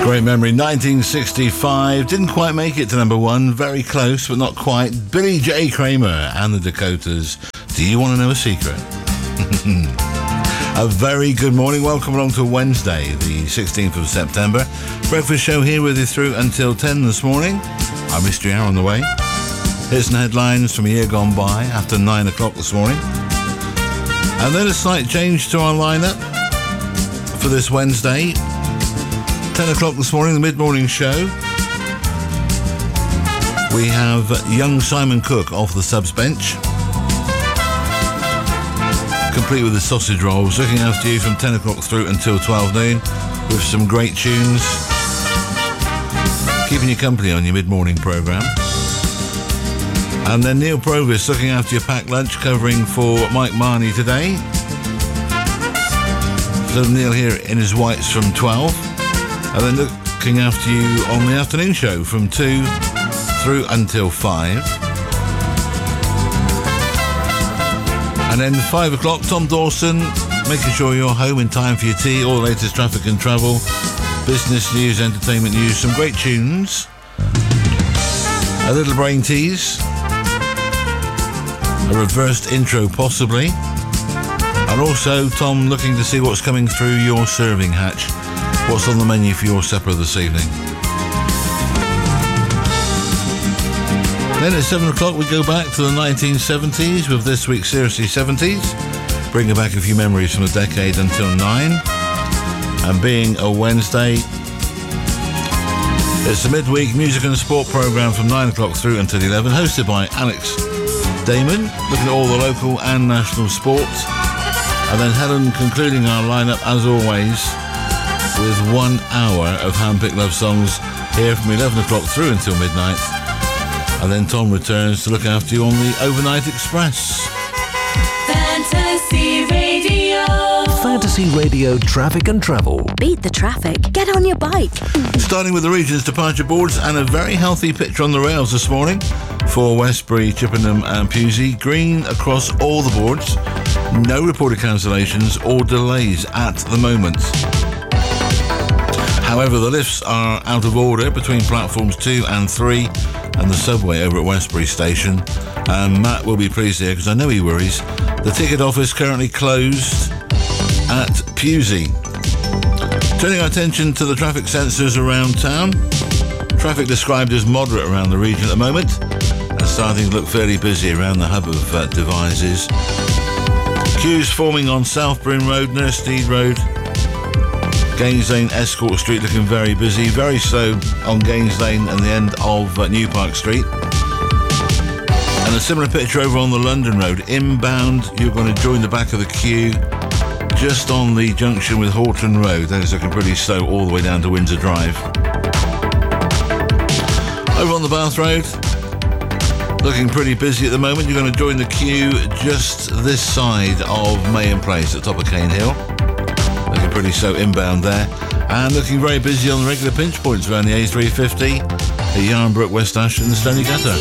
Great memory. 1965. Didn't quite make it to number one. Very close, but not quite. Billy J. Kramer and the Dakotas. Do you want to know a secret? A very good morning. Welcome along to Wednesday, the 16th of September. Breakfast show here with you through until 10 this morning. Our mystery hour on the way. Here's some headlines from a year gone by after 9 o'clock this morning. And then a slight change to our lineup for this Wednesday. 10 o'clock this morning, the mid-morning show. We have young Simon Cook off the subs bench, complete with the sausage rolls, looking after you from 10 o'clock through until 12 noon with some great tunes, keeping you company on your mid-morning programme. And then Neil Provis looking after your packed lunch, covering for Mike Marnie today. So Neil here in his whites from 12. And then looking after you on the afternoon show from 2 through until 5. And then 5 o'clock, Tom Dawson, making sure you're home in time for your tea, all the latest traffic and travel, business news, entertainment news, some great tunes, a little brain tease, a reversed intro possibly, and also Tom looking to see what's coming through your serving hatch. What's on the menu for your supper this evening? Then at 7 o'clock we go back to the 1970s with this week's Seriously 70s, bringing back a few memories from the decade until 9. And being a Wednesday, it's the midweek music and sport programme from 9 o'clock through until 11, hosted by Alex Damon, looking at all the local and national sports. And then Helen concluding our lineup as always with 1 hour of hand-picked love songs here from 11 o'clock through until midnight. And then Tom returns to look after you on the Overnight Express. Fantasy Radio. Fantasy Radio traffic and travel. Beat the traffic. Get on your bike. Starting with the region's departure boards, and a very healthy picture on the rails this morning for Westbury, Chippenham and Pewsey. Green across all the boards. No reported cancellations or delays at the moment. However, the lifts are out of order between platforms 2 and 3 and the subway over at Westbury Station. Matt will be pleased here because I know he worries. The ticket office currently closed at Pewsey. Turning our attention to the traffic sensors around town. Traffic described as moderate around the region at the moment. Starting to look fairly busy around the hub of Devizes. Queues forming on South Bryn Road, Nursteed Road. Gaines Lane, Escort Street looking very busy. Very slow on Gaines Lane and the end of New Park Street. And a similar picture over on the London Road. Inbound, you're going to join the back of the queue just on the junction with Horton Road. That is looking pretty slow all the way down to Windsor Drive. Over on the Bath Road, looking pretty busy at the moment. You're going to join the queue just this side of Mayhem Place at top of Cane Hill. Looking pretty slow inbound there. And looking very busy on the regular pinch points around the A350, the Yarnbrook, West Ash and the Stony Gutter.